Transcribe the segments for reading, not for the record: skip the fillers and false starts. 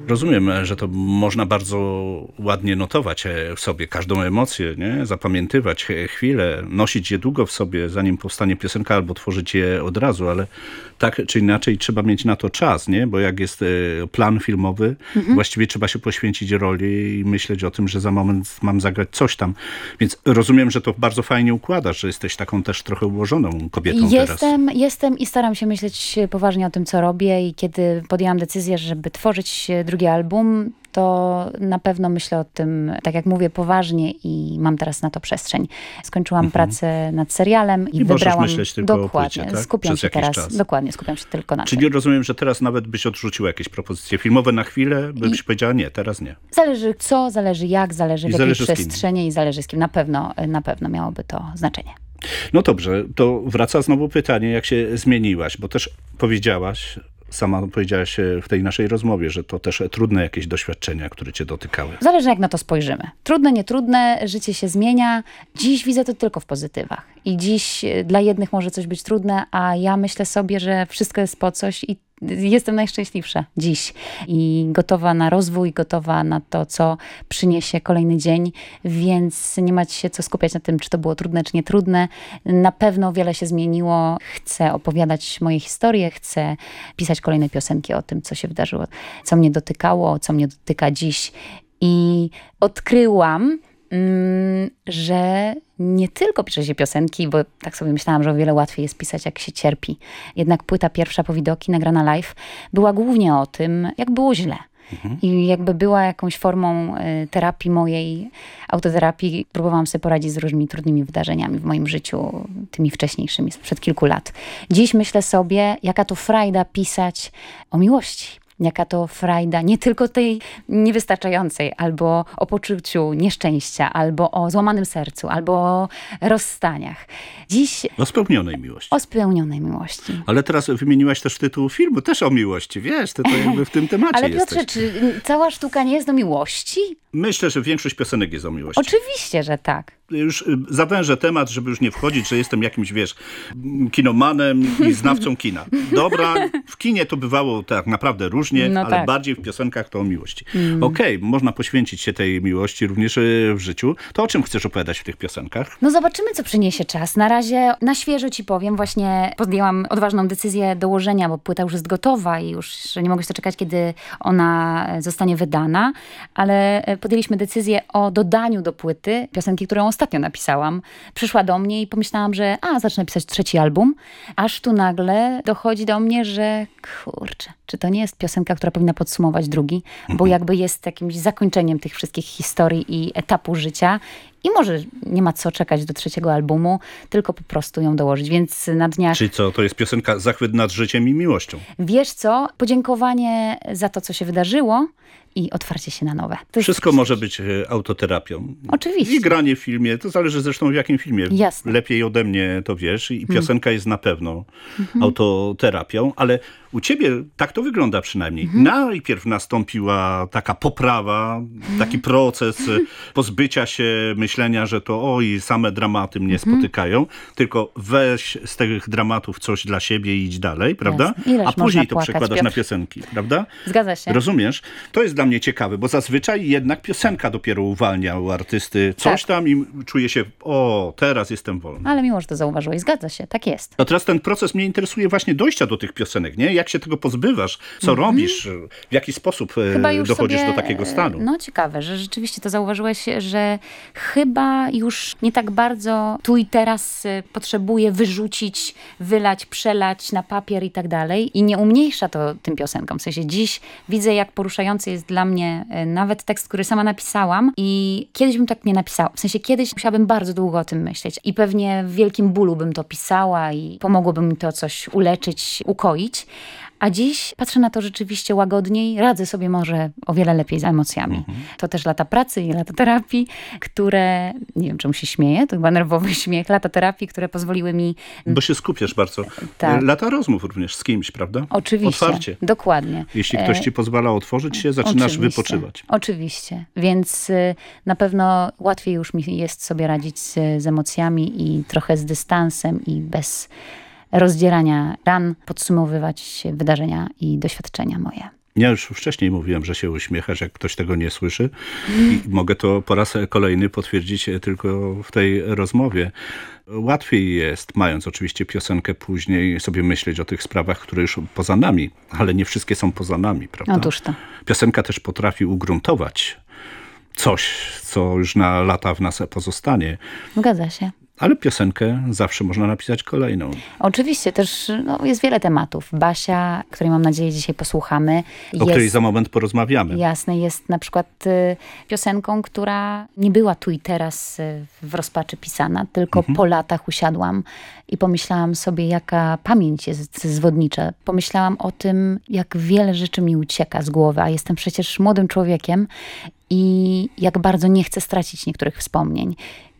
Rozumiem, że to można bardzo ładnie notować w sobie każdą emocję, nie? Zapamiętywać chwilę, nosić je długo w sobie, zanim powstanie piosenka, albo tworzyć je od razu, ale tak czy inaczej trzeba mieć na to czas, nie? Bo jak jest plan filmowy, właściwie trzeba się poświęcić roli i myśleć o tym, że za moment mam zagrać coś tam. Więc rozumiem, że to bardzo fajnie układasz, że jesteś taką też trochę ułożoną kobietą teraz. Jestem i staram się myśleć poważnie o tym, co robię, i kiedy podjęłam decyzję, żeby tworzyć drugi album, to na pewno myślę o tym, tak jak mówię, poważnie i mam teraz na to przestrzeń. Skończyłam pracę nad serialem i wybrałam... myśleć tylko dokładnie, o płycie, tak? Skupiam Przez się jakiś teraz. czas. Dokładnie, skupiam się tylko na tym. Czyli rozumiem, że teraz nawet byś odrzuciła jakieś propozycje filmowe na chwilę, byś powiedziała nie, teraz nie. Zależy co, zależy jak, zależy w jakiej zależy z kim. przestrzeni i zależy z kim. Na pewno miałoby to znaczenie. No dobrze, to wraca znowu pytanie, jak się zmieniłaś, bo też powiedziałaś, sama powiedziałaś w tej naszej rozmowie, że to też trudne jakieś doświadczenia, które cię dotykały. Zależy jak na to spojrzymy. Trudne, nietrudne, życie się zmienia. Dziś widzę to tylko w pozytywach. I dziś dla jednych może coś być trudne, a ja myślę sobie, że wszystko jest po coś i jestem najszczęśliwsza dziś i gotowa na rozwój, gotowa na to, co przyniesie kolejny dzień, więc nie macie się co skupiać na tym, czy to było trudne, czy nietrudne. Na pewno wiele się zmieniło. Chcę opowiadać moje historie, chcę pisać kolejne piosenki o tym, co się wydarzyło, co mnie dotykało, co mnie dotyka dziś. I odkryłam, że nie tylko pisze się piosenki, bo tak sobie myślałam, że o wiele łatwiej jest pisać, jak się cierpi. Jednak płyta pierwsza Powidoki, nagrana live, była głównie o tym, jak było źle. I jakby była jakąś formą terapii mojej, autoterapii. Próbowałam sobie poradzić z różnymi trudnymi wydarzeniami w moim życiu, tymi wcześniejszymi, sprzed kilku lat. Dziś myślę sobie, jaka to frajda pisać o miłości. Jaka to frajda, nie tylko tej niewystarczającej, albo o poczuciu nieszczęścia, albo o złamanym sercu, albo o rozstaniach. Dziś... O spełnionej miłości. O spełnionej miłości. Ale teraz wymieniłaś też tytuł filmu, też o miłości, wiesz, ty to jakby w tym temacie Ale Piotrze, jesteś. czy cała sztuka nie jest do miłości? Myślę, że większość piosenek jest o miłości. Oczywiście, że tak. Już zawężę temat, żeby już nie wchodzić, że jestem jakimś, wiesz, kinomanem i znawcą kina. Dobra, w kinie to bywało tak naprawdę różnie, No ale tak. bardziej w piosenkach to o miłości. Okej, można poświęcić się tej miłości również w życiu. To o czym chcesz opowiadać w tych piosenkach? No zobaczymy, co przyniesie czas. Na razie na świeżo ci powiem. Właśnie podjęłam odważną decyzję dołożenia, bo płyta już jest gotowa i już nie mogę się doczekać, kiedy ona zostanie wydana. Ale podjęliśmy decyzję o dodaniu do płyty piosenki, którą ostatnio napisałam. Przyszła do mnie i pomyślałam, że zacznę pisać trzeci album. Aż tu nagle dochodzi do mnie, że kurczę, czy to nie jest piosenka, która powinna podsumować drugi? Bo jakby jest jakimś zakończeniem tych wszystkich historii i etapu życia. I może nie ma co czekać do trzeciego albumu, tylko po prostu ją dołożyć. Więc na dniach... Czyli co, to jest piosenka Zachwyt nad życiem i miłością? Wiesz co? Podziękowanie za to, co się wydarzyło i otwarcie się na nowe. To jest Wszystko może być autoterapią. Oczywiście. I granie w filmie, to zależy zresztą w jakim filmie. Jasne. Lepiej ode mnie to wiesz. I piosenka jest na pewno autoterapią, ale u ciebie tak to wygląda przynajmniej. Najpierw nastąpiła taka poprawa, taki proces pozbycia się myślenia, że to same dramaty mnie spotykają, tylko weź z tych dramatów coś dla siebie i idź dalej, prawda? Ileż A później można to płakać, przekładasz na Piotr? piosenki, prawda? Zgadza się. Rozumiesz? To jest dla mnie ciekawe, bo zazwyczaj jednak piosenka dopiero uwalnia u artysty coś tam i czuje się, teraz jestem wolny. Ale miło, że to zauważyłeś. Zgadza się, tak jest. A teraz ten proces mnie interesuje właśnie dojścia do tych piosenek, nie? Jak się tego pozbywasz? Co robisz? W jaki sposób Chyba już dochodzisz sobie, do takiego stanu? No ciekawe, że rzeczywiście to zauważyłeś, że chyba już nie tak bardzo tu i teraz potrzebuję wyrzucić, wylać, przelać na papier i tak dalej. I nie umniejsza to tym piosenkom. W sensie dziś widzę, jak poruszający jest dla mnie nawet tekst, który sama napisałam i kiedyś bym tak nie napisała. W sensie kiedyś musiałabym bardzo długo o tym myśleć i pewnie w wielkim bólu bym to pisała i pomogłoby mi to coś uleczyć, ukoić. A dziś patrzę na to rzeczywiście łagodniej, radzę sobie może o wiele lepiej z emocjami. To też lata pracy i lata terapii, które, nie wiem czemu się śmieję, to chyba nerwowy śmiech, lata terapii, które pozwoliły mi... Bo się skupiasz bardzo. Tak. Lata rozmów również z kimś, prawda? Oczywiście, Otwarcie. Dokładnie. Jeśli ktoś ci pozwala otworzyć się, zaczynasz Oczywiście. wypoczywać. Oczywiście, więc na pewno łatwiej już mi jest sobie radzić z emocjami i trochę z dystansem i bez rozdzierania ran, podsumowywać wydarzenia i doświadczenia moje. Ja już wcześniej mówiłem, że się uśmiechasz, jak ktoś tego nie słyszy i mogę to po raz kolejny potwierdzić tylko w tej rozmowie. Łatwiej jest, mając oczywiście piosenkę później, sobie myśleć o tych sprawach, które już poza nami, ale nie wszystkie są poza nami, prawda? Otóż to. Piosenka też potrafi ugruntować coś, co już na lata w nas pozostanie. Zgadza się. Ale piosenkę zawsze można napisać kolejną. Oczywiście też jest wiele tematów. Basia, której mam nadzieję dzisiaj posłuchamy. O której za moment porozmawiamy. Jasne, jest na przykład piosenką, która nie była tu i teraz w rozpaczy pisana, tylko po latach usiadłam i pomyślałam sobie, jaka pamięć jest zwodnicza. Pomyślałam o tym, jak wiele rzeczy mi ucieka z głowy, a jestem przecież młodym człowiekiem i jak bardzo nie chcę stracić niektórych wspomnień.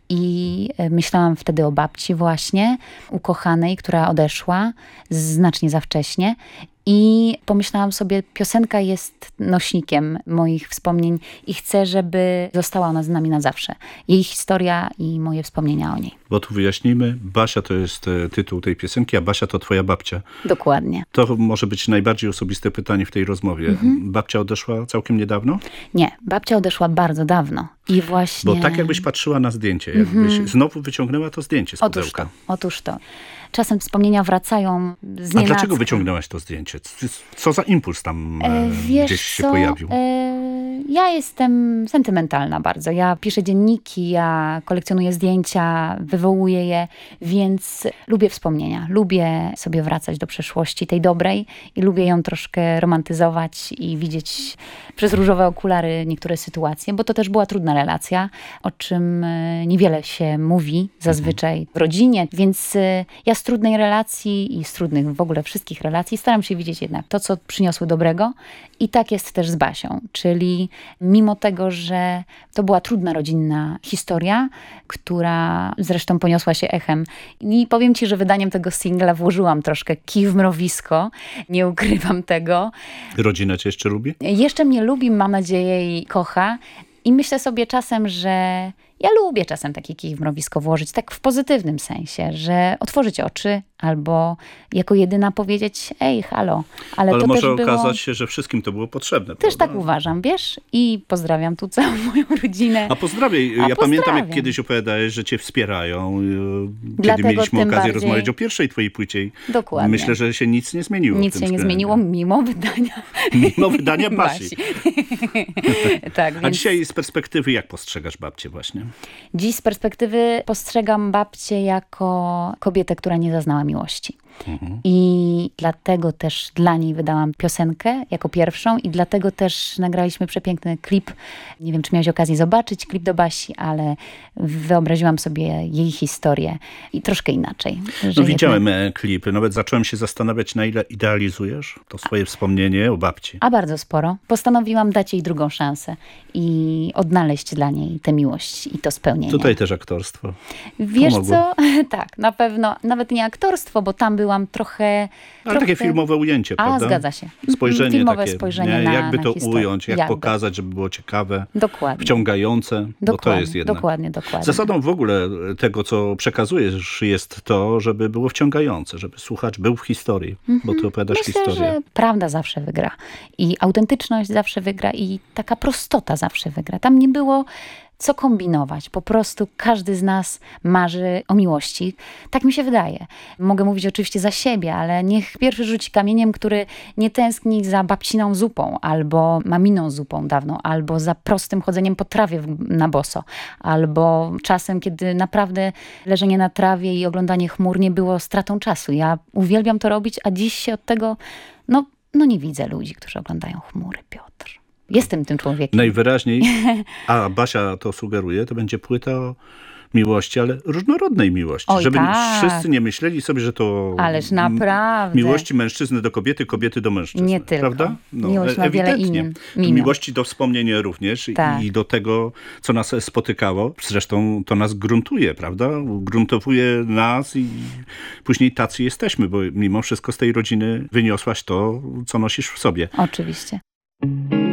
I myślałam wtedy o babci właśnie, ukochanej, która odeszła znacznie za wcześnie. I pomyślałam sobie, piosenka jest nośnikiem moich wspomnień i chcę, żeby została ona z nami na zawsze. Jej historia i moje wspomnienia o niej. Bo tu wyjaśnijmy, Basia to jest tytuł tej piosenki, a Basia to twoja babcia. Dokładnie. To może być najbardziej osobiste pytanie w tej rozmowie. Babcia odeszła całkiem niedawno? Nie, babcia odeszła bardzo dawno. I właśnie... Bo tak jakbyś patrzyła na zdjęcie, jakbyś znowu wyciągnęła to zdjęcie z pudełka. Otóż to. Czasem wspomnienia wracają znienacka. A dlaczego wyciągnęłaś to zdjęcie? Co za impuls tam gdzieś się pojawił? Ja jestem sentymentalna bardzo. Ja piszę dzienniki, ja kolekcjonuję zdjęcia, wywołuję je, więc lubię wspomnienia. Lubię sobie wracać do przeszłości, tej dobrej i lubię ją troszkę romantyzować i widzieć przez różowe okulary niektóre sytuacje, bo to też była trudna relacja, o czym niewiele się mówi zazwyczaj w rodzinie, więc ja z trudnej relacji i z trudnych w ogóle wszystkich relacji staram się widzieć jednak to, co przyniosły dobrego i tak jest też z Basią, czyli mimo tego, że to była trudna rodzinna historia, która zresztą poniosła się echem i powiem ci, że wydaniem tego singla włożyłam troszkę kij w mrowisko, nie ukrywam tego. Rodzina cię jeszcze lubi? Jeszcze mnie lubi, mam nadzieję i kocha i myślę sobie czasem, że ja lubię czasem taki kij w mrowisko włożyć, tak w pozytywnym sensie, że otworzyć oczy albo jako jedyna powiedzieć, ej, halo. Ale to może też okazać się, że wszystkim to było potrzebne. Też prawda? tak uważam, wiesz? I pozdrawiam tu całą moją rodzinę. A pozdrawiaj. Ja pamiętam, jak kiedyś opowiadałeś, że cię wspierają. Kiedy Dlatego mieliśmy tym okazję bardziej... rozmawiać o pierwszej twojej płycie. Dokładnie. Myślę, że się nic nie zmieniło. Nic się nie zmieniło, mimo wydania Mimo wydania Basi. Tak, A więc... dzisiaj z perspektywy jak postrzegasz babcię właśnie? Dziś z perspektywy postrzegam babcię jako kobietę, która nie zaznała miłości. I dlatego też dla niej wydałam piosenkę jako pierwszą i dlatego też nagraliśmy przepiękny klip. Nie wiem, czy miałeś okazję zobaczyć klip do Basi, ale wyobraziłam sobie jej historię i troszkę inaczej. No, widziałem klip, nawet zacząłem się zastanawiać, na ile idealizujesz to swoje wspomnienie o babci. A bardzo sporo. Postanowiłam dać jej drugą szansę i odnaleźć dla niej tę miłość i to spełnienie. Tutaj też aktorstwo. Wiesz pomogło. co? Tak, na pewno. Nawet nie aktorstwo, bo tam byłam trochę... Ale takie filmowe ujęcie, prawda? Zgadza się. Spojrzenie filmowe takie, spojrzenie nie? na Jakby to historię. ująć, jak pokazać, żeby było ciekawe, Dokładnie. wciągające, bo to jest jednak. Dokładnie. Zasadą w ogóle tego, co przekazujesz, jest to, żeby było wciągające, żeby słuchacz był w historii, bo ty opowiadasz Myślę, historię. że prawda zawsze wygra i autentyczność zawsze wygra i taka prostota zawsze wygra. Tam nie było co kombinować. Po prostu każdy z nas marzy o miłości. Tak mi się wydaje. Mogę mówić oczywiście za siebie, ale niech pierwszy rzuci kamieniem, który nie tęskni za babciną zupą, albo maminą zupą dawną, albo za prostym chodzeniem po trawie na boso, albo czasem, kiedy naprawdę leżenie na trawie i oglądanie chmur nie było stratą czasu. Ja uwielbiam to robić, a dziś się od tego, no nie widzę ludzi, którzy oglądają chmury, Piotr. Jestem tym człowiekiem. Najwyraźniej, a Basia to sugeruje, to będzie płyta o miłości, ale różnorodnej miłości. Oj, żeby tak. wszyscy nie myśleli sobie, że to Ależ naprawdę. miłości mężczyzny do kobiety, kobiety do mężczyzny. Nie tylko. Prawda? Miłość ma wiele imion. Miłości do wspomnienia również Tak. i do tego, co nas spotykało. Zresztą to nas gruntuje, prawda? Gruntowuje nas i później tacy jesteśmy, bo mimo wszystko z tej rodziny wyniosłaś to, co nosisz w sobie. Oczywiście.